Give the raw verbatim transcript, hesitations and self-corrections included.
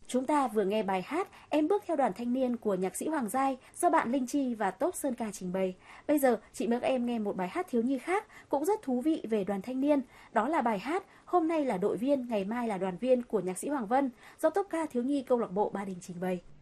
Chúng ta vừa nghe bài hát Em bước theo đoàn thanh niên của nhạc sĩ Hoàng Giai do bạn Linh Chi và Top Sơn Ca trình bày. Bây giờ chị mời các em nghe một bài hát thiếu nhi khác cũng rất thú vị về đoàn thanh niên. Đó là bài hát Hôm nay là đội viên, ngày mai là đoàn viên của nhạc sĩ Hoàng Vân do Top Ca thiếu nhi câu lạc bộ Ba Đình trình bày.